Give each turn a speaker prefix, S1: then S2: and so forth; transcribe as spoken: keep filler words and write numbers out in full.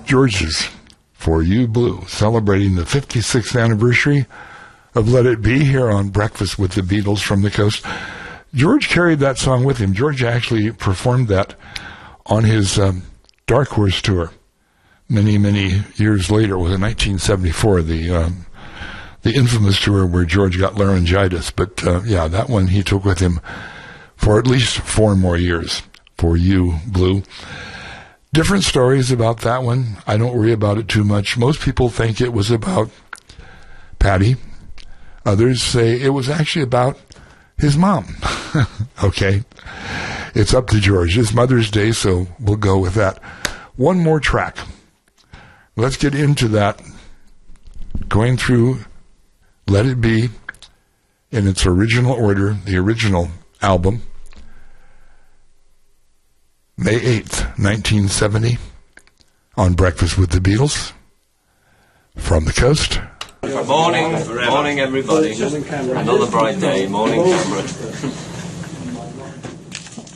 S1: George's For You Blue, celebrating the fifty-sixth anniversary of Let It Be here on Breakfast with the Beatles from the Coast. George carried that song with him. George actually performed that on his um, Dark Horse tour many, many years later. It was in nineteen seventy-four, the um, the infamous tour where George got laryngitis. But, uh, yeah, that one he took with him for at least four more years. For You Blue. Different stories about that one. I don't worry about it too much. Most people think it was about Patty. Others say it was actually about his mom. Okay. It's up to George. It's Mother's Day, so we'll go with that. One more track. Let's get into that. Going through Let It Be in its original order, the original album. May eighth, nineteen seventy, on Breakfast with the Beatles, from the coast.
S2: Morning, morning everybody. Another bright day. Morning, Cameron.